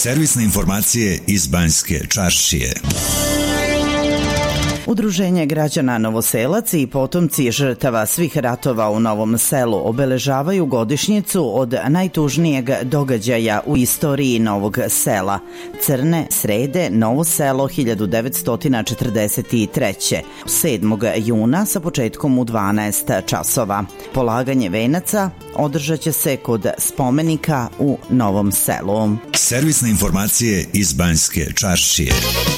Servisne informacije iz Banjske Čaršije. Udruženje građana Novoselac i potomci žrtava svih ratova u Novom Selu obeležavaju godišnjicu od najtužnijeg događaja u istoriji Novog Sela, Crne srede, Novo Selo 1943. 7. juna sa početkom u 12 časova. Polaganje venaca održat će se kod spomenika u Novom Selu. Servisne informacije iz Banjske Čaršije.